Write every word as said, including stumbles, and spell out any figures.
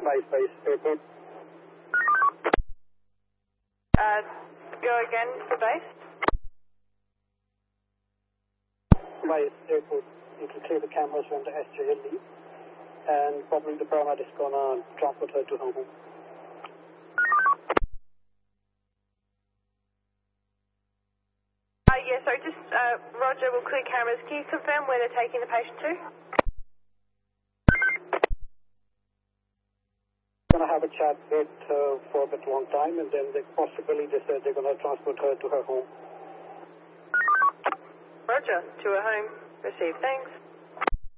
Base Base Airport. Uh, go again for base. Base Airport, you can clear the cameras when the S J L leaves, and probably the paramedics gonna transport her to her home. Uh, yeah, so just, uh, Roger, we'll clear cameras. Can you confirm where they're taking the patient to? Gonna have a chat with her for a bit long time, and then they possibly they said they're gonna transport her to her home. Roger, to her home. Received, thanks.